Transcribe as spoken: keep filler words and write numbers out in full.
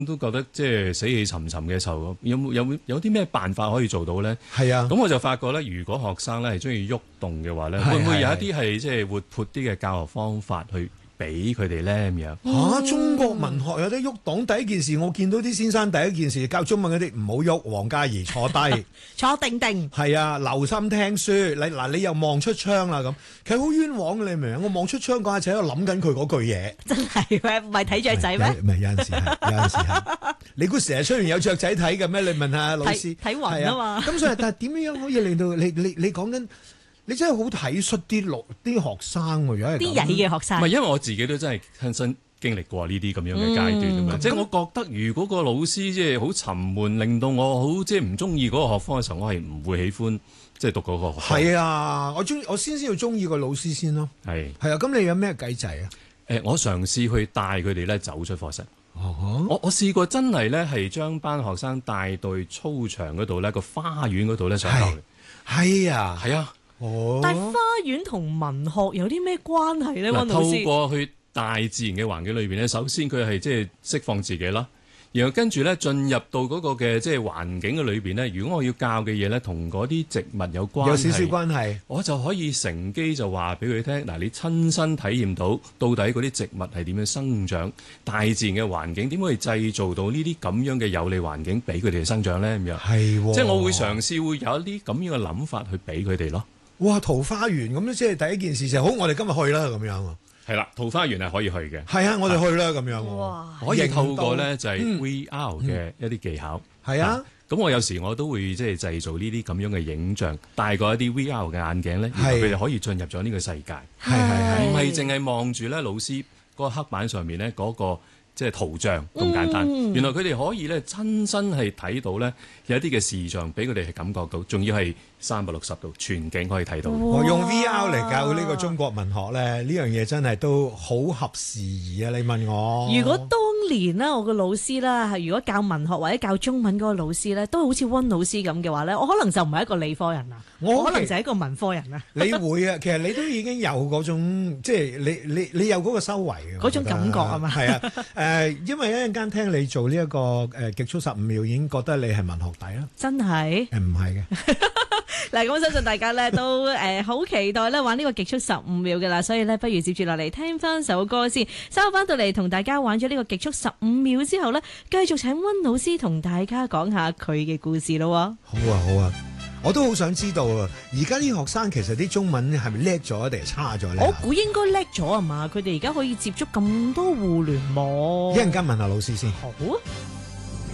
都覺得即係死氣沉沉嘅時候，有冇有有啲咩辦法可以做到咧？ 係啊， 咁我就發覺咧，如果學生咧係中意喐動嘅話咧，會唔會有一啲係即係活潑啲嘅教學方法去俾佢哋咧咁樣？ 嚇！中國文學有得喐動，第一件事我見到啲先生第一件事教中文嗰啲唔好喐，黃嘉怡坐低坐定定。 係啊，留心聽書。你嗱你又望出窗啦咁，其實好冤枉嘅，你明唔明？我望出窗嗰下就喺度諗緊佢嗰句嘢。 真係咩？唔係睇雀仔咩？ 唔係有陣時係，有陣時係。你估成日出現有雀仔睇嘅咩？你問下老師。 睇雲啊嘛。 咁所以但係點樣可以令到你你你講緊？你真係好體恤啲落啲學生喎，如果係啲曳嘅學生。 唔係，因為我自己都真係親身經歷過呢啲咁樣嘅階段啊嘛。即係我覺得，如果個老師即係好沉悶，令到我好即係唔中意嗰個學科嘅時候，我係唔會喜歡即係讀嗰個學科。係啊，我中我先先要中意個老師先咯。 係係啊，咁你有咩計仔啊？ 誒，我嘗試去帶佢哋咧走出課室。 哦， 我我試過真係咧係將班學生帶到去操場嗰度咧個花園嗰度咧上堂。 係啊， 係啊。 哦， 但係花園同文學有啲咩關係咧？溫老師， 透過去大自然嘅環境裏邊咧，首先佢係即係釋放自己啦，然後跟住咧進入到嗰個嘅即係環境嘅裏邊咧，如果我要教嘅嘢咧同嗰啲植物有關係， 有少少關係， 我就可以乘機就話俾佢聽，嗱，你親身體驗到到底嗰啲植物係點樣生長，大自然嘅環境點可以製造到呢啲咁樣嘅有利環境俾佢哋生長咧咁樣， 係喎， 即係我會嘗試會有一啲咁樣嘅諗法去俾佢哋咯。 哇！桃花園咁即係第一件事就好，我哋今日去啦咁樣。 係啦，桃花園係可以去嘅。 係啊，我哋去啦咁樣。 哇！ 可以透過咧就係 V R 嘅一啲技巧。 係啊， 咁我有時我都會即係製造呢啲咁樣嘅影像，戴過一啲 V R 嘅眼鏡咧，然後佢哋可以進入咗呢個世界。 係係係， 唔係淨係望住咧老師嗰個黑板上面咧嗰個即係圖像咁簡單。 嗯、 原來佢哋可以咧親身係睇到咧有一啲嘅視像，俾佢哋係感覺到，仲要係三百六十度全景可以睇到。 我用 V R 嚟教呢個中國文學咧，呢樣嘢真係都好合時宜啊！你問我， 如果當年咧我個老師啦，係如果教文學或者教中文嗰個老師咧，都好似溫老師咁嘅話咧，我可能就唔係一個理科人啦，我，我可能就係一個文科人啦。 你會啊？其實你都已經有嗰種，即係你你你有嗰個修為嘅嗰種感覺啊嘛。 係啊，誒、呃，因為一陣間聽你做呢、這、一個誒極速十五秒，已經覺得你係文學底啦。 真係誒唔係嘅。 嗱，咁我相信大家咧都誒好期待咧玩呢個極速十五秒嘅啦，所以咧不如接住落嚟聽翻首歌先，稍後翻到嚟同大家玩咗呢個極速十五秒之後咧，繼續請溫老師同大家講下佢嘅故事咯。 好啊好啊，我都好想知道啊！而家啲學生其實啲中文係咪叻咗定係差咗咧？ 我估應該叻咗啊嘛，佢哋而家可以接觸咁多互聯網。 一陣間問下老師先。 好。